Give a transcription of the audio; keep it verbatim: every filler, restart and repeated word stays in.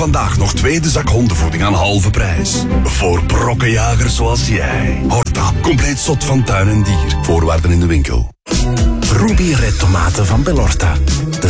Vandaag nog tweede zak hondenvoeding aan halve prijs. Voor brokkenjagers zoals jij. Horta, compleet zot van tuin en dier. Voorwaarden in de winkel. Ruby Red tomaten van Bellorta. De